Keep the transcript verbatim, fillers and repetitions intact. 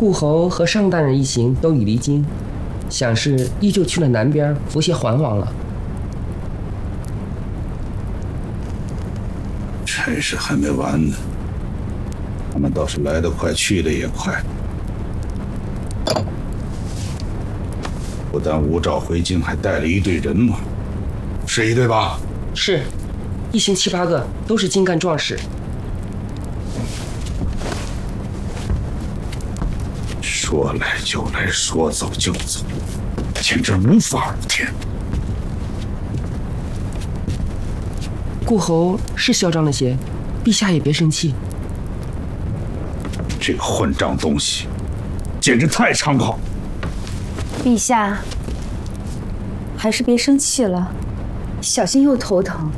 顾侯和尚大人一行都已离京，想是依旧去了南边伏羲桓王了。 差事还没完呢，他们倒是来得快，去得也快。不但无诏回京，还带了一队人马，是一队吧？ 是，一行七八个，都是精干壮士。 说来就来，说走就走，简直无法无天。 顾侯是嚣张了些，陛下也别生气。 这个混账东西，简直太猖狂！ 陛下，还是别生气了，小心又头疼。